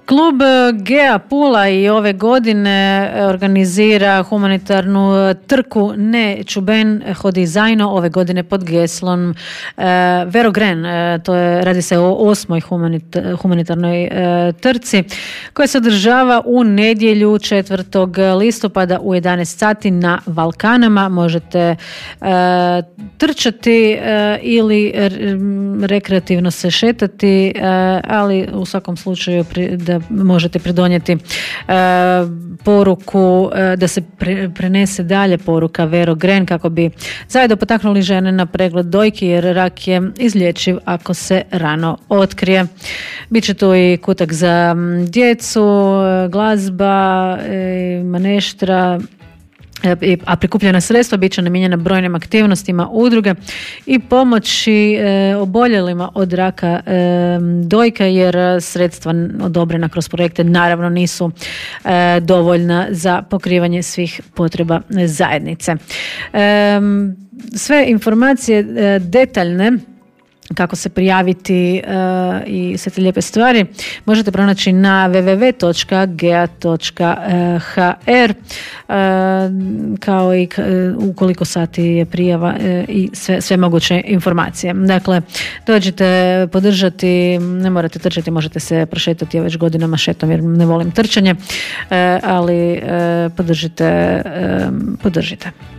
Klub Gea Pula i ove godine organizira humanitarnu trku Ne čuben hodi zajedno ove godine pod geslom Vero Gren. Radi se o 8. humanitarnoj trci koja se održava u nedjelju 4. listopada u 11 sati na Valkanama. Možete trčati ili rekreativno se šetati, ali u svakom slučaju da možete pridonijeti poruku, da se prenese dalje poruka Vero Gren kako bi zajedno potaknuli žene na pregled dojki, jer rak je izlječiv ako se rano otkrije. Biće tu i kutak za djecu, glazba, maneštra, a prikupljena sredstva bit će namijenjena brojnim aktivnostima udruge i pomoći oboljelima od raka dojke, jer sredstva odobrena kroz projekte naravno nisu dovoljna za pokrivanje svih potreba zajednice. Sve informacije detaljne kako se prijaviti i sve te lijepe stvari možete pronaći na www.gea.hr, kao i ukoliko sati je prijava i sve moguće informacije. Dakle, dođite podržati, ne morate trčati, možete se prošetati, ja već godinama šetam jer ne volim trčanje, ali podržite.